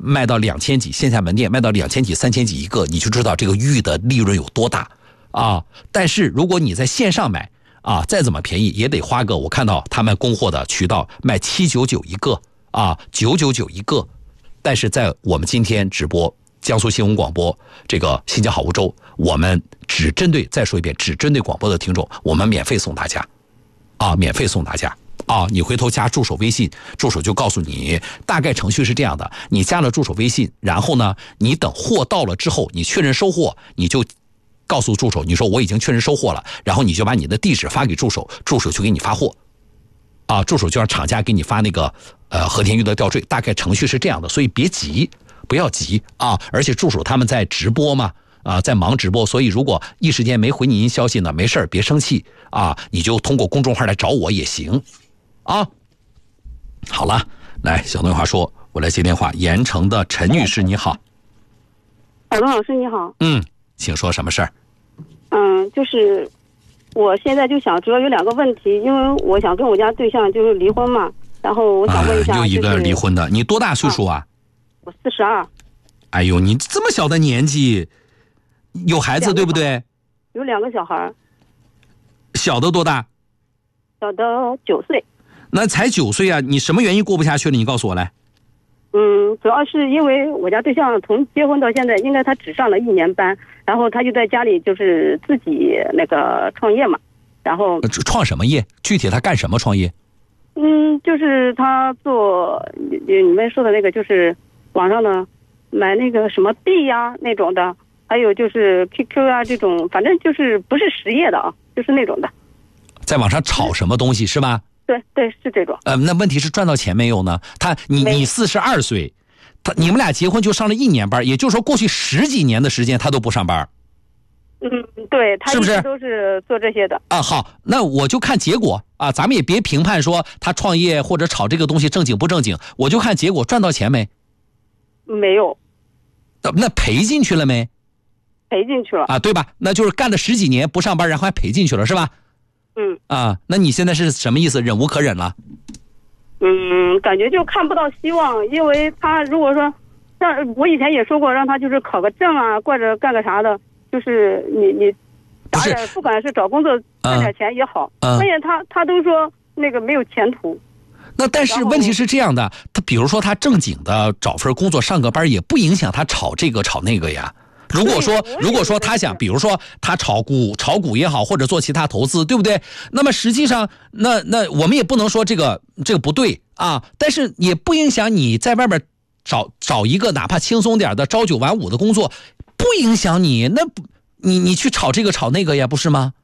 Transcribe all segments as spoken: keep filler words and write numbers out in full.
卖到两千几，线下门店卖到两千几、三千几一个，你就知道这个玉的利润有多大啊！但是如果你在线上买啊，再怎么便宜也得花个，我看到他们供货的渠道卖七九九一个啊，九九九一个。但是在我们今天直播江苏新闻广播这个新疆好物周，我们只针对，再说一遍，只针对广播的听众，我们免费送大家啊，免费送大家。啊，你回头加助手微信，助手就告诉你大概程序是这样的，你加了助手微信，然后呢，你等货到了之后，你确认收货，你就告诉助手，你说我已经确认收货了，然后你就把你的地址发给助手，助手就给你发货。啊，助手就让厂家给你发那个呃和田玉的吊坠，大概程序是这样的，所以别急，不要急啊！而且助手他们在直播嘛。啊，在忙直播，所以如果一时间没回您消息呢，没事别生气啊，你就通过公众号来找我也行。啊，好了，来，小东话说，我来接电话。盐城的陈女士，你好。 尔东老师，你好。 嗯，请说什么事儿？ 嗯，就是我现在就想，主要有两个问题，因为我想跟我家对象就是离婚嘛，然后我想问一下， 啊、又一个离婚的，就是、你多大岁数啊？啊我四十二。 哎呦，你这么小的年纪，有孩子对不对？ 有两个小孩。 小的多大？ 小的九岁。 那才九岁啊！你什么原因过不下去了？你告诉我来。 嗯，主要是因为我家对象从结婚到现在，应该他只上了一年班，然后他就在家里就是自己那个创业嘛，然后创什么业？具体他干什么创业？ 嗯，就是他做你你们说的那个，就是网上的买那个什么币呀、啊、那种的，还有就是 Q Q 啊这种，反正就是不是实业的啊，就是那种的。在网上炒什么东西是吧？ 对对，是这种。 呃，那问题是赚到钱没有呢？他你你四十二岁，他你们俩结婚就上了一年班，也就是说过去十几年的时间他都不上班。 嗯，对，他是不是都是做这些的啊？好，那我就看结果啊，咱们也别评判说他创业或者炒这个东西正经不正经，我就看结果，赚到钱没？ 没有。 那赔进去了没？ 赔进去了啊，对吧？那就是干了十几年不上班，然后还赔进去了，是吧？ 嗯啊，那你现在是什么意思？忍无可忍了？ 嗯，感觉就看不到希望，因为他如果说，像我以前也说过，让他就是考个证啊，或者干个啥的，就是你你， 不是， 不管是找工作赚点钱也好， 关键、嗯、他他都说那个没有前途。 那但是问题是这样的，他比如说他正经的找份工作上个班，也不影响他炒这个炒那个呀。如果说如果说他想，比如说他炒股炒股也好，或者做其他投资，对不对？那么实际上，那那我们也不能说这个这个不对啊，但是也不影响你在外边找找一个哪怕轻松点的朝九晚五的工作，不影响你。那你你去炒这个炒那个呀，不是吗？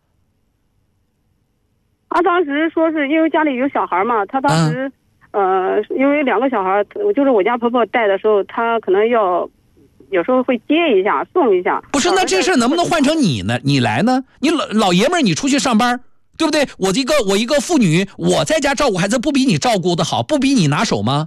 他当时说是因为家里有小孩嘛，他当时、嗯、呃，因为两个小孩，就是我家婆婆带的时候，他可能要。有时候会接一下送一下。 不是，那这事能不能换成你呢？你来呢？你老老爷们儿，你出去上班，对不对？我一个我一个妇女，我在家照顾孩子，不比你照顾的好，不比你拿手吗？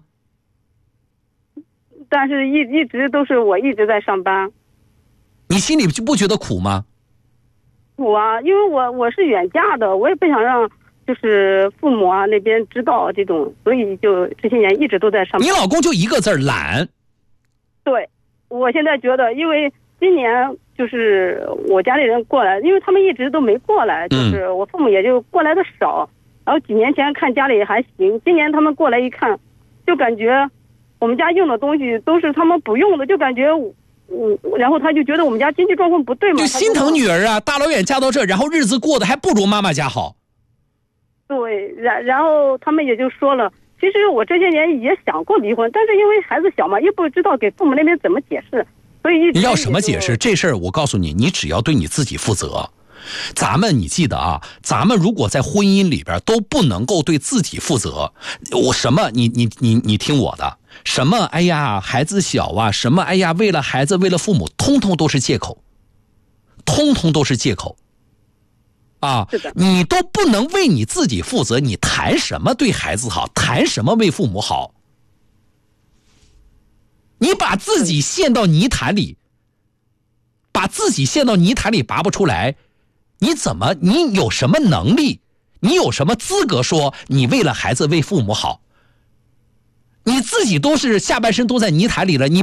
但是一一直都是我一直在上班。 你心里就不觉得苦吗？ 苦啊，因为我我是远嫁的，我也不想让就是父母啊那边知道这种，所以就这些年一直都在上班。 你老公就一个字儿懒。 对。我现在觉得，因为今年就是我家里人过来，因为他们一直都没过来，就是我父母也就过来的少。然后几年前看家里还行，今年他们过来一看，就感觉我们家用的东西都是他们不用的，就感觉我，然后他就觉得我们家经济状况不对嘛， 就心疼女儿啊，大老远嫁到这，然后日子过得还不如妈妈家好。 对，然然后他们也就说了。其实我这些年也想过离婚，但是因为孩子小嘛，又不知道给父母那边怎么解释，所以一直你要什么解释？这事儿我告诉你，你只要对你自己负责。咱们你记得啊，咱们如果在婚姻里边都不能够对自己负责，我什么你你你你听我的，什么哎呀孩子小啊，什么哎呀为了孩子为了父母，通通都是借口，通通都是借口。啊，你都不能为你自己负责，你谈什么对孩子好，谈什么为父母好？你把自己陷到泥潭里，把自己陷到泥潭里拔不出来，你怎么？你有什么能力？你有什么资格说你为了孩子为父母好？你自己都是下半身都在泥潭里了，你